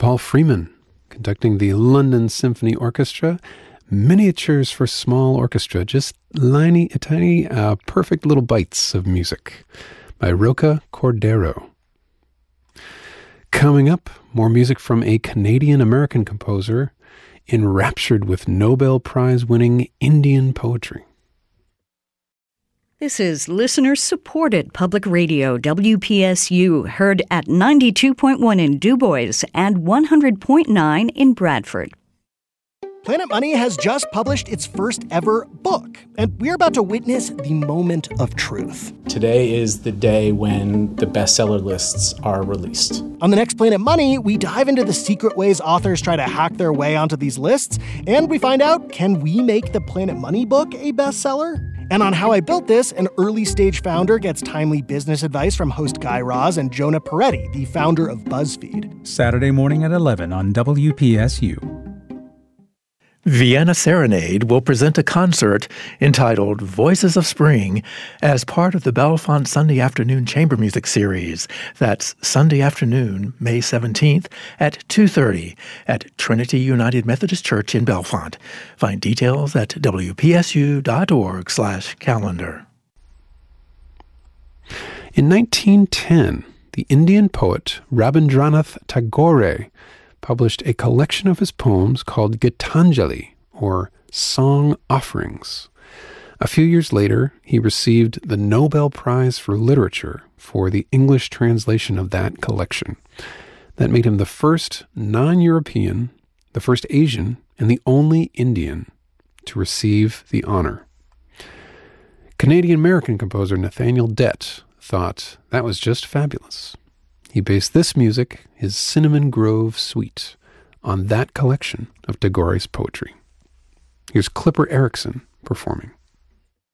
Paul Freeman, conducting the London Symphony Orchestra, Miniatures for Small Orchestra, just tiny, perfect little bites of music by Roca Cordero. Coming up, more music from a Canadian-American composer enraptured with Nobel Prize-winning Indian poetry. This is listener-supported public radio, WPSU, heard at 92.1 in DuBois and 100.9 in Bradford. Planet Money has just published its first ever book, and we're about to witness the moment of truth. Today is the day when the bestseller lists are released. On the next Planet Money, we dive into the secret ways authors try to hack their way onto these lists, and we find out, can we make the Planet Money book a bestseller? And on How I Built This, an early-stage founder gets timely business advice from host Guy Raz and Jonah Peretti, the founder of BuzzFeed. Saturday morning at 11 on WPSU. Vienna Serenade will present a concert entitled Voices of Spring as part of the Bellefonte Sunday Afternoon Chamber Music Series. That's Sunday afternoon, May 17th at 2:30 at Trinity United Methodist Church in Bellefonte. Find details at wpsu.org/calendar. In 1910, the Indian poet Rabindranath Tagore published a collection of his poems called Gitanjali, or Song Offerings. A few years later, he received the Nobel Prize for Literature for the English translation of that collection. That made him the first non-European, the first Asian, and the only Indian to receive the honor. Canadian-American composer Nathaniel Dett thought that was just fabulous. He based this music, his Cinnamon Grove Suite, on that collection of Tagore's poetry. Here's Clipper Erickson performing.